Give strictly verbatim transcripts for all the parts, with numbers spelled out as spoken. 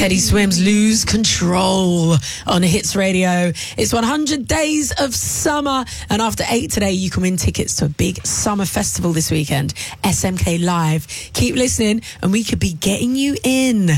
Teddy Swims, Lose Control on Hits Radio. It's one hundred days of summer, and after eight today, you can win tickets to a big summer festival this weekend, S M K Live. Keep listening, and we could be getting you in.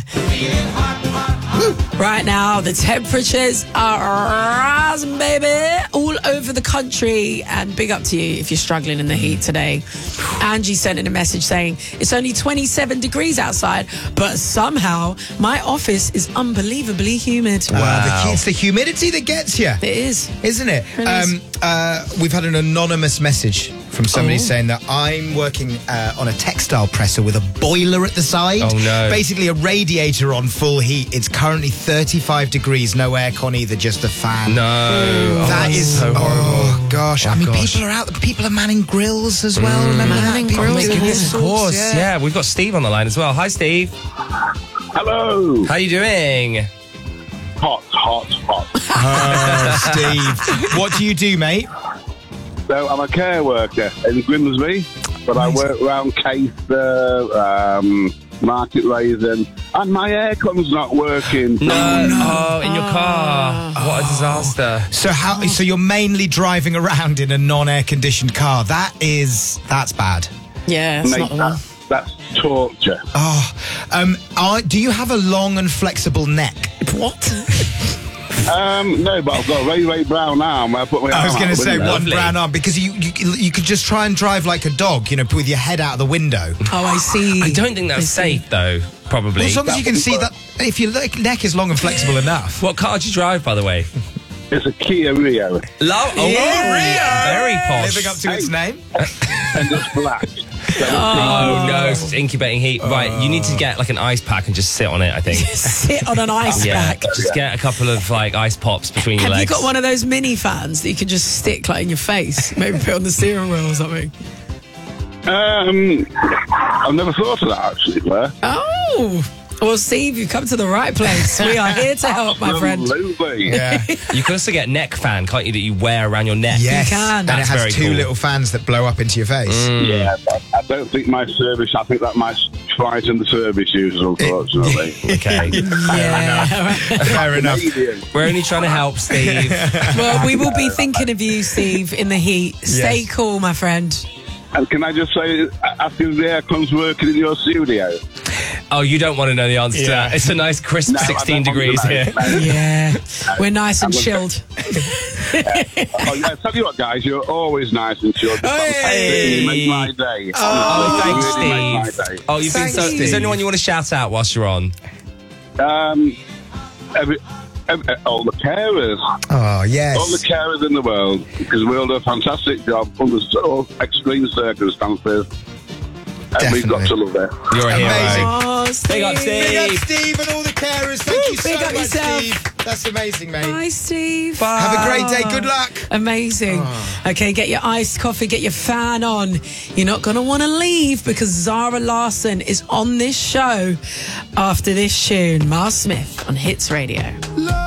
Right now, the temperatures are rising, baby, all over the country. And big up to you if you're struggling in the heat today. Angie sent in a message saying, it's only twenty-seven degrees outside, but somehow my office is unbelievably humid. Wow, wow. The, it's the humidity that gets you. It is. Isn't it? It um, is. Uh, we've had an anonymous message from somebody oh. saying that I'm working uh, on a textile presser with a boiler at the side. Oh, no. Basically a radiator on full heat. It's currently thirty-five degrees, no aircon either, just a fan. No. That oh, is, so oh gosh. Oh, I mean, gosh. people are out, people are manning grills as well. Mm. Remember Manning that? People grills, making yes, all Of course, sorts, yeah. yeah. We've got Steve on the line as well. Hi, Steve. Hello. How you doing? Hot, hot, hot. Oh, Steve. What do you do, mate? So I'm a care worker in Grimsby, but I work around Caister, um, Market Raisin, and my aircon's not working. No. Oh, in your car. What a disaster. So how? So you're mainly driving around in a non-air conditioned car. That is, that's bad. Yeah, it's Mate, not the one. that, that's torture. Oh, um, are, do you have a long and flexible neck? What? Um, no, but I've got a very, very brown arm. I, put my I was arm going out to the say window. one Lovely. brown arm because you, you you could just try and drive like a dog, you know, with your head out of the window. Oh, I see. I don't think that's I see. safe, though, probably. As long as you can see that, if your le- neck is long and flexible enough. What car do you drive, by the way? It's a Kia Rio, Love. Oh, Yeah. very posh. Living up to its name. and it's black. So Oh, no, it's incubating heat. Right, you need to get like an ice pack and just sit on it, I think. Sit on an ice Yeah, pack. just get a couple of like ice pops between your Have you legs. got one of those mini fans that you can just stick like in your face? Maybe put on the steering wheel or something. Um, I've never thought of that, actually, Claire. Oh, well, Steve, you've come to the right place. We are here to help, my friend. Absolutely. Yeah. You can also get neck fan, can't you, that you wear around your neck? Yes. can. And That's it has very two cool. little fans that blow up into your face. Yeah, but I don't think my service, I think that might frighten the service users, unfortunately. Okay. Yeah. Fair enough. Canadian. We're only trying to help, Steve. Well, we will be thinking of you, Steve, in the heat. Stay Yes. cool, my friend. And can I just say, after the aircon's working in your studio? Oh, you don't want to know the answer to Yeah. that. It's a nice crisp No, I sixteen don't want degrees to know, here. mate. Yeah, we're nice and I'm chilled. Oh, yeah, tell you what, guys, you're always nice and chill. Hey. You make my day. Oh, thanks, You really make Steve. my day. Oh, you've been Thanks, so... Is Steve. there anyone you want to shout out whilst you're on? Um, every, every, all the carers, Oh, yes. all the carers in the world, because we all do a fantastic job under so extreme circumstances. And we've got to Definitely. love it. You're a Amazing. hero. Oh, Steve. Big up, Steve. Big up, Steve, and all the carers. Thank Woo, you so big up much, yourself. Steve. That's amazing, mate. Bye, Steve. Bye. Have a great day. Good luck. Amazing. Okay, get your iced coffee, get your fan on. You're not going to want to leave because Zara Larsson is on this show after this tune. Mars Smith on Hits Radio.